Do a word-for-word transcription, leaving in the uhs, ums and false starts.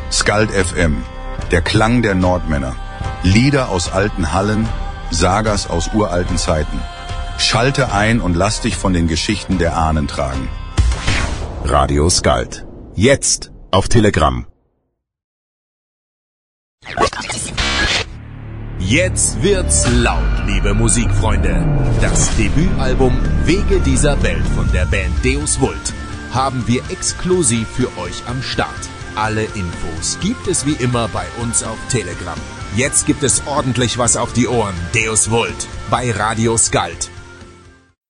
Skald F M, der Klang der Nordmänner. Lieder aus alten Hallen, Sagas aus uralten Zeiten. Schalte ein und lass dich von den Geschichten der Ahnen tragen. Radio Skald. Jetzt auf Telegram. Jetzt wird's laut, liebe Musikfreunde. Das Debütalbum Wege dieser Welt von der Band Deus Vult haben wir exklusiv für euch am Start. Alle Infos gibt es wie immer bei uns auf Telegram. Jetzt gibt es ordentlich was auf die Ohren. Deus Vult bei Radio Skald.